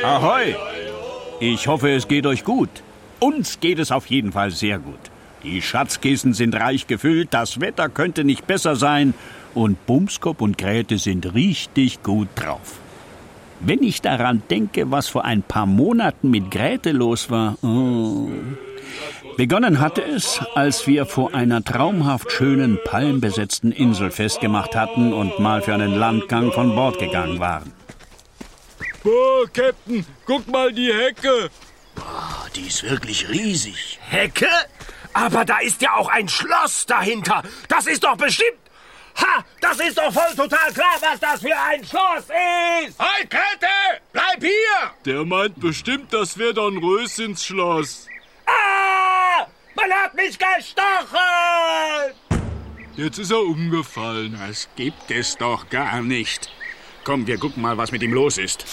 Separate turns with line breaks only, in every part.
Ahoi! Ich hoffe, es geht euch gut. Uns geht es auf jeden Fall sehr gut. Die Schatzkisten sind reich gefüllt, das Wetter könnte nicht besser sein und Bumskop und Grete sind richtig gut drauf. Wenn ich daran denke, was vor ein paar Monaten mit Grete los war... Oh. Begonnen hatte es, als wir vor einer traumhaft schönen, palmbesetzten Insel festgemacht hatten und mal für einen Landgang von Bord gegangen waren.
Boah, Captain, guck mal die Hecke.
Boah, die ist wirklich riesig.
Hecke? Aber da ist ja auch ein Schloss dahinter. Das ist doch bestimmt... Ha! Das ist doch voll total klar, was das für ein Schloss ist!
Halt, Grete! Bleib hier!
Der meint bestimmt, das wäre Dornröschens Schloss.
Ah! Man hat mich gestochen!
Jetzt ist er umgefallen.
Das gibt es doch gar nicht. Komm, wir gucken mal, was mit ihm los ist.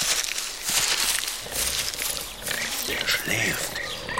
Der schläft.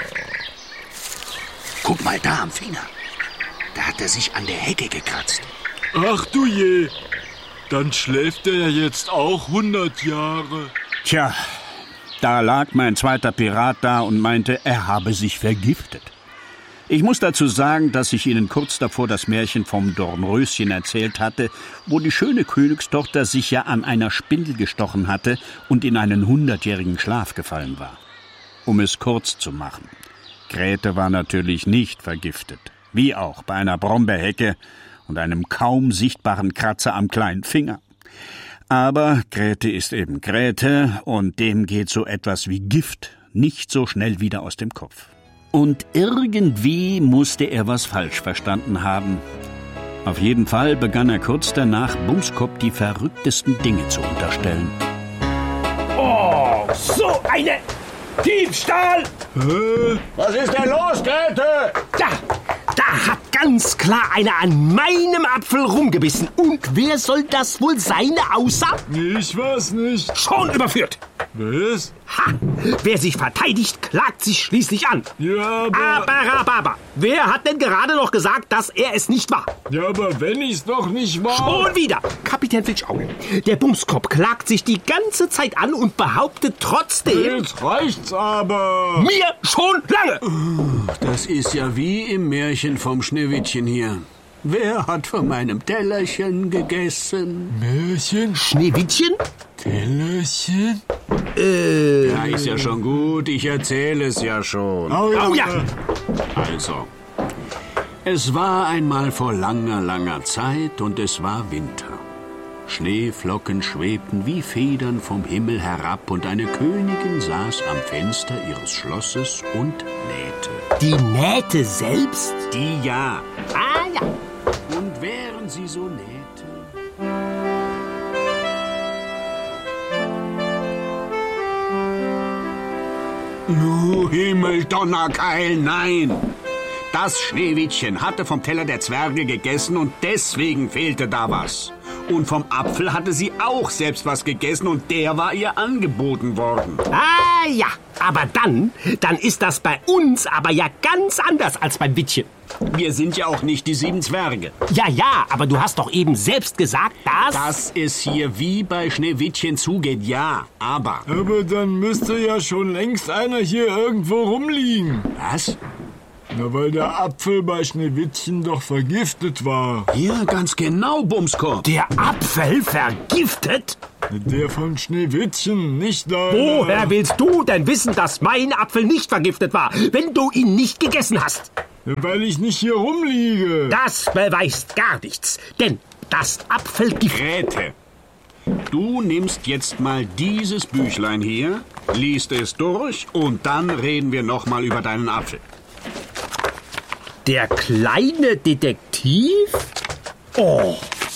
Guck mal da am Finger. Da hat er sich an der Hecke gekratzt.
Ach du je. Dann schläft er ja jetzt auch 100 Jahre.
Tja, da lag mein zweiter Pirat da und meinte, er habe sich vergiftet. Ich muss dazu sagen, dass ich Ihnen kurz davor das Märchen vom Dornröschen erzählt hatte, wo die schöne Königstochter sich ja an einer Spindel gestochen hatte und in einen 100-jährigen Schlaf gefallen war. Um es kurz zu machen, Grete war natürlich nicht vergiftet, wie auch bei einer Brombeerhecke und einem kaum sichtbaren Kratzer am kleinen Finger. Aber Grete ist eben Grete und dem geht so etwas wie Gift nicht so schnell wieder aus dem Kopf. Und irgendwie musste er was falsch verstanden haben. Auf jeden Fall begann er kurz danach Bumskop die verrücktesten Dinge zu unterstellen.
Oh, so eine Diebstahl!
Was ist denn los, Grete?
Da hat ganz klar einer an meinem Apfel rumgebissen. Und wer soll das wohl sein, außer...
Ich weiß nicht.
Schon überführt.
Was?
Ha! Wer sich verteidigt, klagt sich schließlich an.
Ja,
Aber. Wer hat denn gerade noch gesagt, dass er es nicht war?
Ja, aber wenn ich's doch nicht war...
Schon wieder! Kapitän Flitschauge. Der Bumskop klagt sich die ganze Zeit an und behauptet trotzdem...
Jetzt reicht's aber.
Mir schon lange!
Das ist ja wie im Märchen vom Schneewittchen hier. Wer hat von meinem Tellerchen gegessen?
Märchen?
Schneewittchen?
Tellerchen?
Ja, ist ja schon gut, ich erzähle es ja schon.
Oh ja!
Also, es war einmal vor langer, langer Zeit und es war Winter. Schneeflocken schwebten wie Federn vom Himmel herab und eine Königin saß am Fenster ihres Schlosses und nähte.
Die Nähte selbst?
Die ja.
Ah ja.
Und während sie so nähte... Himmeldonnerkeil, nein! Das Schneewittchen hatte vom Teller der Zwerge gegessen und deswegen fehlte da was. Und vom Apfel hatte sie auch selbst was gegessen und der war ihr angeboten worden.
Ah ja, aber dann ist das bei uns aber ja ganz anders als beim Wittchen.
Wir sind ja auch nicht die 7 Zwerge.
Ja, aber du hast doch eben selbst gesagt,
dass es hier wie bei Schneewittchen zugeht, ja, aber...
Aber dann müsste ja schon längst einer hier irgendwo rumliegen.
Was?
Na, weil der Apfel bei Schneewittchen doch vergiftet war.
Ja, ganz genau, Bumskop.
Der Apfel vergiftet?
Der von Schneewittchen, nicht da.
Woher willst du denn wissen, dass mein Apfel nicht vergiftet war, wenn du ihn nicht gegessen hast?
Weil ich nicht hier rumliege.
Das beweist gar nichts, denn das Apfelgift...
Grete, du nimmst jetzt mal dieses Büchlein hier, liest es durch und dann reden wir noch mal über deinen Apfel.
Der kleine Detektiv? Oh,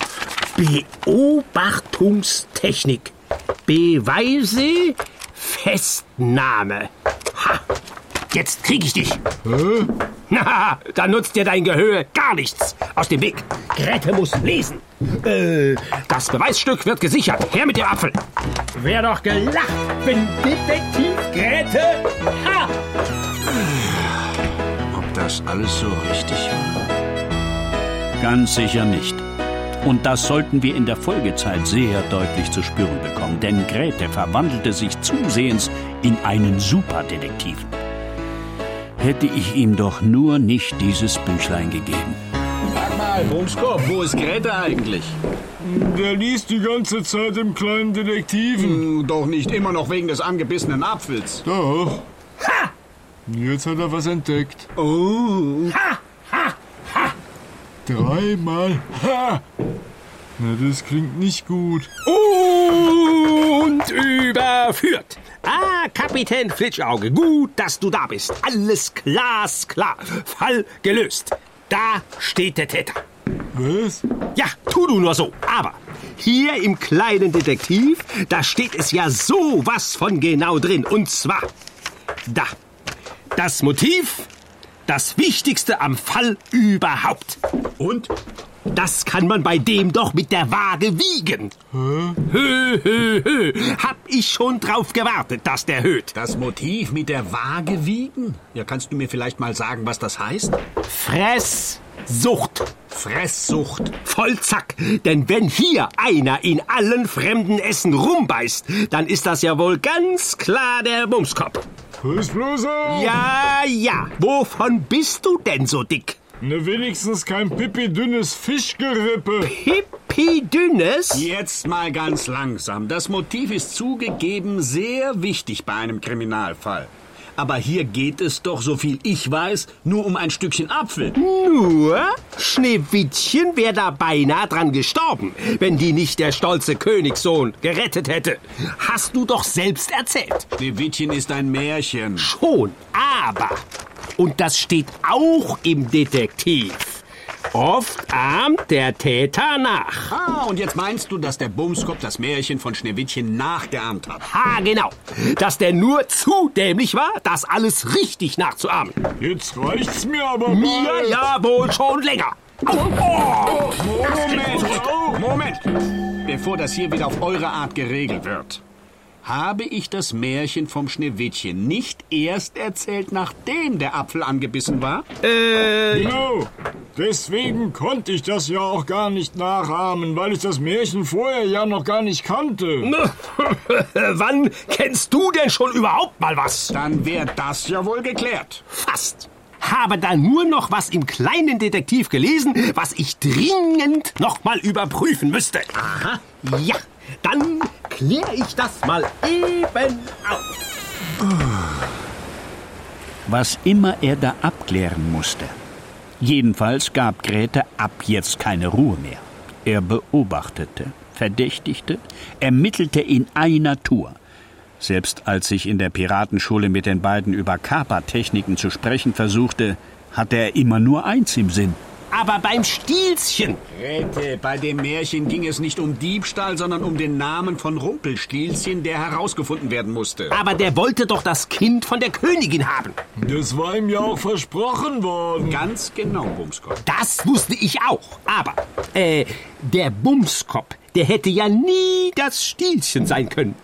Beobachtungstechnik. Beweise Festnahme. Ha, jetzt krieg ich dich.
Hä?
Na, da nutzt dir dein Gehör gar nichts. Aus dem Weg. Grete muss lesen. Das Beweisstück wird gesichert. Her mit dem Apfel. Wär doch gelacht, wenn Detektiv Grete... Ha!
Ob das alles so richtig war?
Ganz sicher nicht. Und das sollten wir in der Folgezeit sehr deutlich zu spüren bekommen, denn Grete verwandelte sich zusehends in einen Superdetektiven. Hätte ich ihm doch nur nicht dieses Büchlein gegeben.
Sag mal, Bumskopf, wo ist Grete eigentlich?
Der liest die ganze Zeit im kleinen Detektiven.
Doch nicht immer noch wegen des angebissenen Apfels.
Doch.
Ha!
Jetzt hat er was entdeckt.
Oh.
Ha! Ha! Ha!
3-mal. Ha! Na, das klingt nicht gut.
Und überführt. Ah, Kapitän Flitschauge, gut, dass du da bist. Alles glasklar. Fall gelöst. Da steht der Täter.
Was?
Ja, tu du nur so. Aber hier im kleinen Detektiv, da steht es ja sowas von genau drin. Und zwar da. Das Motiv, das Wichtigste am Fall überhaupt.
Und?
Das kann man bei dem doch mit der Waage wiegen. Hab ich schon drauf gewartet, dass der höht.
Das Motiv mit der Waage wiegen? Ja, kannst du mir vielleicht mal sagen, was das heißt?
Fresssucht.
Fresssucht.
Voll Zack. Denn wenn hier einer in allen fremden Essen rumbeißt, dann ist das ja wohl ganz klar der Bumskopf.
Pass bloß auf!
Ja. Wovon bist du denn so dick?
Ne, wenigstens kein pipi-dünnes Fischgerippe.
Pipi-dünnes?
Jetzt mal ganz langsam. Das Motiv ist zugegeben sehr wichtig bei einem Kriminalfall. Aber hier geht es doch, so viel ich weiß, nur um ein Stückchen Apfel.
Nur? Schneewittchen wäre da beinahe dran gestorben, wenn die nicht der stolze Königssohn gerettet hätte. Hast du doch selbst erzählt.
Schneewittchen ist ein Märchen.
Schon, aber, und das steht auch im Detektiv, oft ahmt der Täter nach.
Ah, und jetzt meinst du, dass der Bumskopf das Märchen von Schneewittchen nachgeahmt hat?
Ha, genau. Dass der nur zu dämlich war, das alles richtig nachzuahmen.
Jetzt reicht's mir aber mal.
Mir ja wohl schon länger.
Moment! Bevor das hier wieder auf eure Art geregelt wird. Habe ich das Märchen vom Schneewittchen nicht erst erzählt, nachdem der Apfel angebissen war?
Genau. Deswegen konnte ich das ja auch gar nicht nachahmen, weil ich das Märchen vorher ja noch gar nicht kannte.
Wann kennst du denn schon überhaupt mal was?
Dann wäre das ja wohl geklärt.
Fast. Habe da nur noch was im kleinen Detektiv gelesen, was ich dringend noch mal überprüfen müsste.
Aha.
Ja, dann kläre ich das mal eben auf.
Was immer er da abklären musste. Jedenfalls gab Grete ab jetzt keine Ruhe mehr. Er beobachtete, verdächtigte, ermittelte in einer Tour. Selbst als ich in der Piratenschule mit den beiden über Kapertechniken zu sprechen versuchte, hatte er immer nur eins im Sinn.
Aber beim Stielchen.
Grete, bei dem Märchen ging es nicht um Diebstahl, sondern um den Namen von Rumpelstilzchen, der herausgefunden werden musste.
Aber der wollte doch das Kind von der Königin haben.
Das war ihm ja auch versprochen worden.
Ganz genau, Bumskopf.
Das wusste ich auch. Aber, der Bumskopf, der hätte ja nie das Stielchen sein können.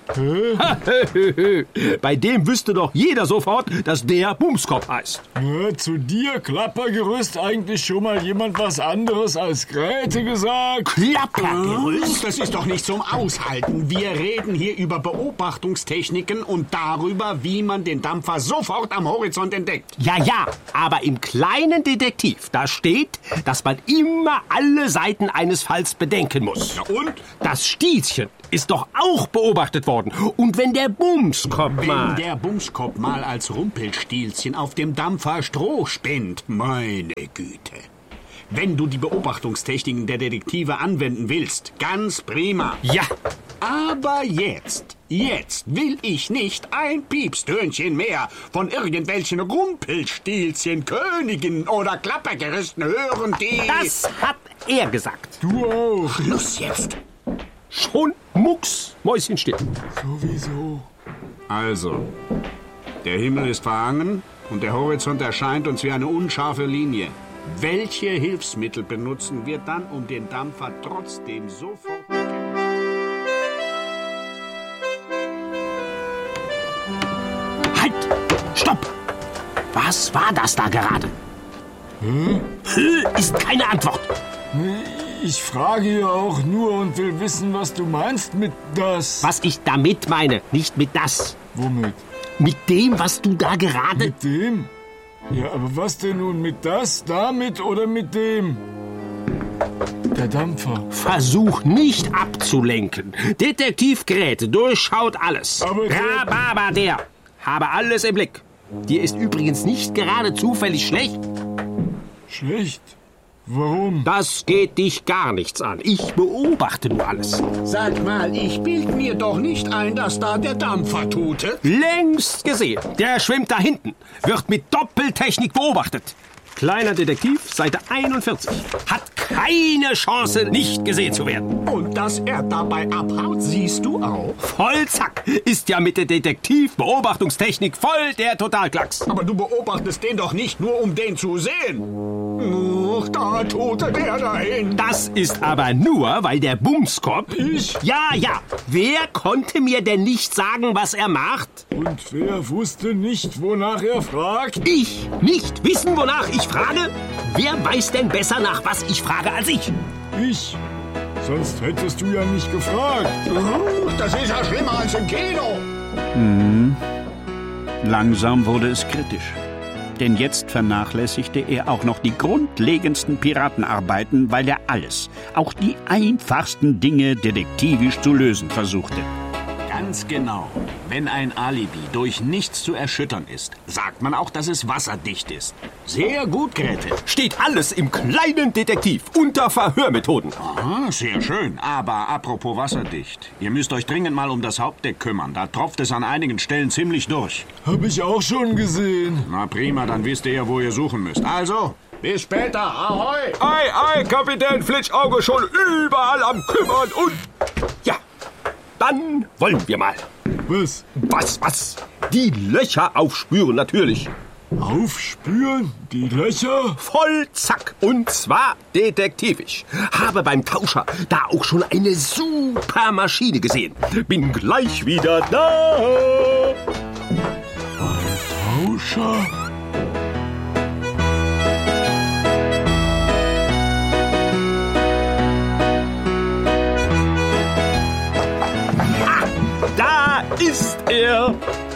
Bei dem wüsste doch jeder sofort, dass der Bumskopf heißt.
Ja, zu dir, Klappergerüst, eigentlich schon mal jemand was anderes als Grete gesagt?
Klappergerüst?
Das ist doch nicht zum Aushalten. Wir reden hier über Beobachtungstechniken und darüber, wie man den Dampfer sofort am Horizont entdeckt.
Ja, aber im kleinen Detektiv, da steht, dass man immer alle Seiten eines Falls bedenken muss.
Ja, und?
Das Stielchen ist doch auch beobachtet worden. Und wenn der Bumskopf
Wenn der Bumskopf mal als Rumpelstilzchen auf dem Dampfer Stroh spinnt, meine Güte. Wenn du die Beobachtungstechniken der Detektive anwenden willst, ganz prima.
Ja.
Aber jetzt will ich nicht ein Piepstönchen mehr von irgendwelchen Rumpelstilzchen, Königinnen oder Klappergerüsten hören, die...
Das hat er gesagt.
Du auch.
Schluss jetzt.
Schon mucks, Mäuschenstill.
Sowieso.
Also, der Himmel ist verhangen und der Horizont erscheint uns wie eine unscharfe Linie. Welche Hilfsmittel benutzen wir dann, um den Dampfer trotzdem sofort...
Halt! Stopp! Was war das da gerade? Ist keine Antwort.
Ich frage ja auch nur und will wissen, was du meinst mit das.
Was ich damit meine, nicht mit das.
Womit?
Mit dem, was du da gerade...
Mit dem? Ja, aber was denn nun mit das, damit oder mit dem? Der Dampfer.
Versuch nicht abzulenken. Detektiv Grete durchschaut alles.
Aber
Rhabarber, der habe alles im Blick. Dir ist übrigens nicht gerade zufällig schlecht.
Schlecht? Warum?
Das geht dich gar nichts an. Ich beobachte nur alles.
Sag mal, ich bild mir doch nicht ein, dass da der Dampfer tute.
Längst gesehen. Der schwimmt da hinten. Wird mit Doppeltechnik beobachtet. Kleiner Detektiv, Seite 41. Hat keine Chance, nicht gesehen zu werden.
Und dass er dabei abhaut, siehst du auch.
Vollzack. Ist ja mit der Detektivbeobachtungstechnik voll der Totalklacks.
Aber du beobachtest den doch nicht nur, um den zu sehen. Ach, da tute der dahin.
Das ist aber nur, weil der Bumskopf...
Ich?
Ja. Wer konnte mir denn nicht sagen, was er macht?
Und wer wusste nicht, wonach er fragt?
Ich nicht wissen, wonach ich frage? Wer weiß denn besser, nach was ich frage, als ich?
Ich? Sonst hättest du ja nicht gefragt.
Das ist ja schlimmer als im Kino.
Langsam wurde es kritisch. Denn jetzt vernachlässigte er auch noch die grundlegendsten Piratenarbeiten, weil er alles, auch die einfachsten Dinge detektivisch zu lösen versuchte.
Ganz genau. Wenn ein Alibi durch nichts zu erschüttern ist, sagt man auch, dass es wasserdicht ist. Sehr gut, Grete.
Steht alles im kleinen Detektiv unter Verhörmethoden.
Aha, sehr schön. Aber apropos wasserdicht. Ihr müsst euch dringend mal um das Hauptdeck kümmern. Da tropft es an einigen Stellen ziemlich durch.
Hab ich auch schon gesehen.
Na prima, dann wisst ihr ja, wo ihr suchen müsst. Also, bis später. Ahoi!
Ei, Kapitän Flitschauge schon überall am Kümmern und... Ja, dann wollen wir mal.
Was?
Was? Die Löcher aufspüren natürlich.
Aufspüren? Die Löcher?
Vollzack. Und zwar detektivisch. Habe beim Tauscher da auch schon eine super Maschine gesehen. Bin gleich wieder da.
Beim Tauscher?
Da ist er.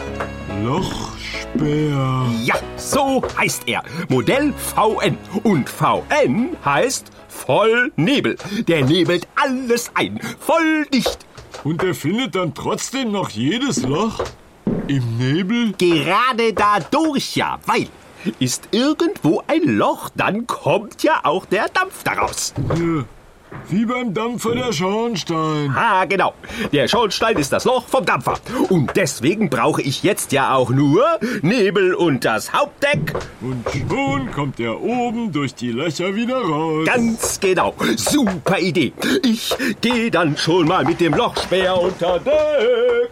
Lochspeer.
Ja, so heißt er. Modell VN. Und VN heißt Vollnebel. Der nebelt alles ein. Voll dicht.
Und er findet dann trotzdem noch jedes Loch? Im Nebel?
Gerade dadurch ja, weil ist irgendwo ein Loch, dann kommt ja auch der Dampf daraus.
Ja, wie beim Dampfer der Schornstein.
Ah, genau. Der Schornstein ist das Loch vom Dampfer. Und deswegen brauche ich jetzt ja auch nur Nebel und das Hauptdeck.
Und schon kommt er oben durch die Löcher wieder raus.
Ganz genau. Super Idee. Ich gehe dann schon mal mit dem Lochspäher unter Deck.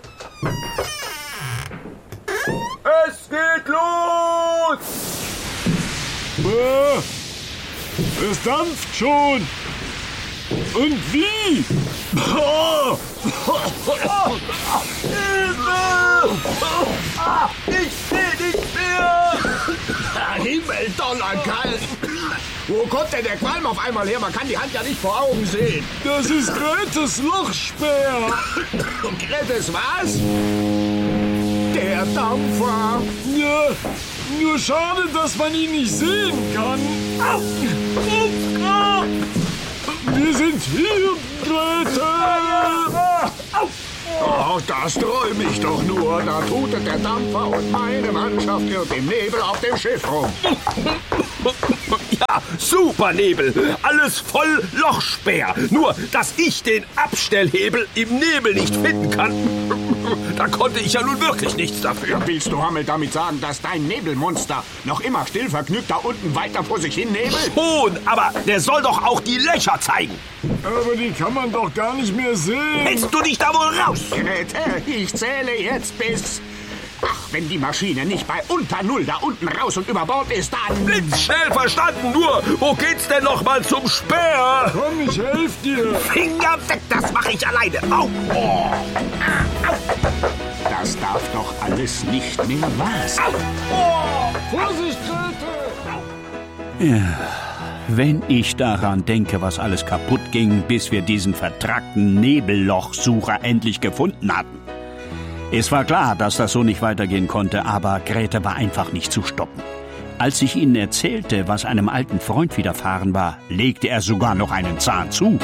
Es geht los!
Es dampft schon. Und wie? Oh!
Ich seh nicht mehr!
Himmel, donnerkalt! Wo kommt denn der Qualm auf einmal her? Man kann die Hand ja nicht vor Augen sehen.
Das ist Gretes Lochspeer.
Und Gretes was? Der Dampfer.
Ja, nur schade, dass man ihn nicht sehen kann. Wir sind hier, Grete.
Oh, das träume ich doch nur. Da tutet der Dampfer und meine Mannschaft irrt im Nebel auf dem Schiff rum.
Ja, super Nebel. Alles voll Lochspeer. Nur, dass ich den Abstellhebel im Nebel nicht finden kann. Da konnte ich ja nun wirklich nichts dafür.
Willst du, Hammel, damit sagen, dass dein Nebelmonster noch immer still vergnügt da unten weiter vor sich hin nebelt?
Schon, aber der soll doch auch die Löcher zeigen.
Aber die kann man doch gar nicht mehr sehen.
Hältst du dich da wohl raus?
Grete, ich zähle jetzt bis... Ach, wenn die Maschine nicht bei unter Null da unten raus und über Bord ist, dann...
Blitzschnell verstanden, nur wo geht's denn noch mal zum Speer?
Komm, ich helf dir.
Finger weg, das mache ich alleine. Au. Oh. Au.
Das darf doch alles nicht mehr wahr sein.
Vorsicht, Grete.
Ja, Wenn ich daran denke, was alles kaputt ging, bis wir diesen vertrackten Nebellochsucher endlich gefunden hatten. Es war klar, dass das so nicht weitergehen konnte, aber Grete war einfach nicht zu stoppen. Als ich ihnen erzählte, was einem alten Freund widerfahren war, legte er sogar noch einen Zahn zu.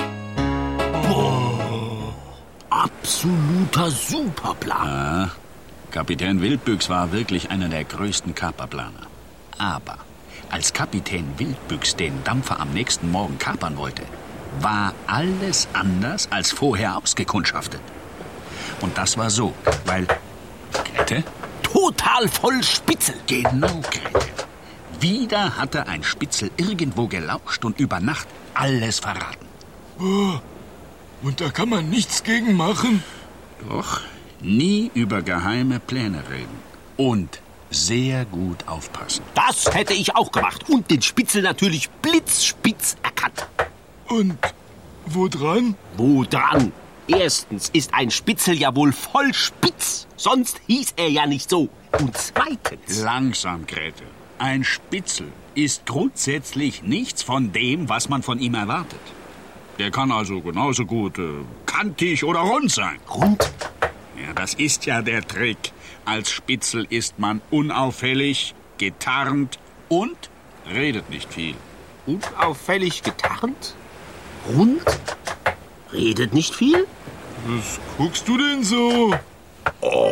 Absoluter Superplan.
Ja, Kapitän Wildbüchs war wirklich einer der größten Kaperplaner. Aber als Kapitän Wildbüchs den Dampfer am nächsten Morgen kapern wollte, war alles anders als vorher ausgekundschaftet. Und das war so, weil... Grete?
Total voll Spitzel.
Genau, Grete. Wieder hatte ein Spitzel irgendwo gelauscht und über Nacht alles verraten.
Oh, und da kann man nichts gegen machen?
Doch, nie über geheime Pläne reden. Und sehr gut aufpassen.
Das hätte ich auch gemacht. Und den Spitzel natürlich blitzspitz erkannt.
Und wo dran?
Wo dran? Erstens ist ein Spitzel ja wohl voll spitz. Sonst hieß er ja nicht so. Und zweitens...
Langsam, Grete. Ein Spitzel ist grundsätzlich nichts von dem, was man von ihm erwartet. Der kann also genauso gut kantig oder rund sein.
Rund?
Ja, das ist ja der Trick. Als Spitzel ist man unauffällig, getarnt und redet nicht viel.
Unauffällig getarnt? Rund? Redet nicht viel?
Was guckst du denn so?